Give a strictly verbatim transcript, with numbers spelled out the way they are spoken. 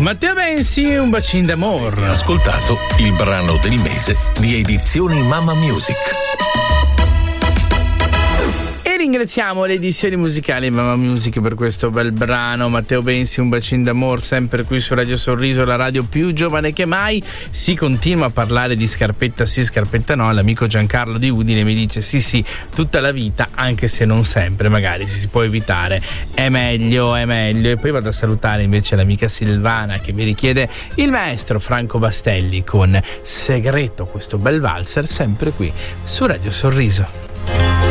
Matteo Bensi, un bacin d'amor. Ascoltato il brano del mese di Edizioni Mamma Music. E ringraziamo le edizioni musicali Mamma Music per questo bel brano. Matteo Bensi, un bacin d'amor, sempre qui su Radio Sorriso, la radio più giovane che mai. Si continua a parlare di scarpetta sì, scarpetta no. L'amico Giancarlo di Udine mi dice sì sì, tutta la vita, anche se non sempre, magari si può evitare, è meglio, è meglio. E poi vado a salutare invece l'amica Silvana che mi richiede il maestro Franco Bastelli con Segreto, questo bel valzer, sempre qui su Radio Sorriso.